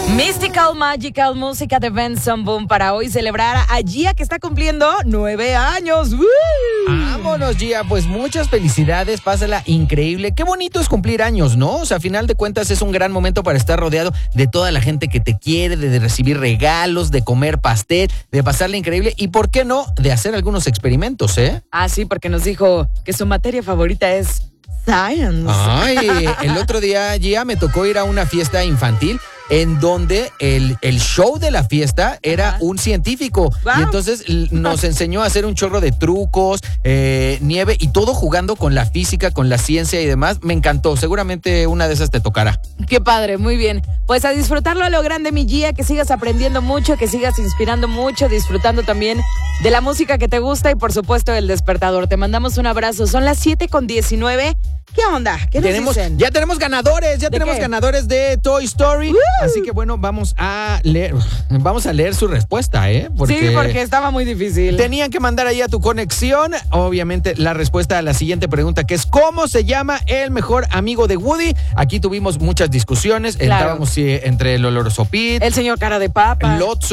Mystical Magical, música de Benson Boone para hoy celebrar a Gia, que está cumpliendo 9 años. ¡Woo! Vámonos, Gia, pues muchas felicidades, pásala increíble. Qué bonito es cumplir años, ¿no? O sea, a final de cuentas es un gran momento para estar rodeado de toda la gente que te quiere, de recibir regalos, de comer pastel, de pasarla increíble y, ¿por qué no?, de hacer algunos experimentos, ¿eh? Ah, sí, porque nos dijo que su materia favorita es Science. Ay, el otro día, Gia, me tocó ir a una fiesta infantil en donde el show de la fiesta era un científico. Wow. Y entonces nos enseñó a hacer un chorro de trucos, nieve y todo jugando con la física, con la ciencia y demás. Me encantó. Seguramente una de esas te tocará. Qué padre, muy bien. Pues a disfrutarlo a lo grande, mi Gia, que sigas aprendiendo mucho, que sigas inspirando mucho, disfrutando también de la música que te gusta y por supuesto del despertador. Te mandamos un abrazo. Son las 7:19. ¿Qué onda? ¿Qué nos dicen? Ya tenemos ganadores, ganadores de Toy Story. Así que bueno, vamos a leer su respuesta, ¿eh? Sí, porque estaba muy difícil. Tenían que mandar ahí a tu conexión, obviamente, la respuesta a la siguiente pregunta, que es ¿cómo se llama el mejor amigo de Woody? Aquí tuvimos muchas discusiones, Claro. Estábamos entre el Olorosopit, El señor cara de papa. Lotso,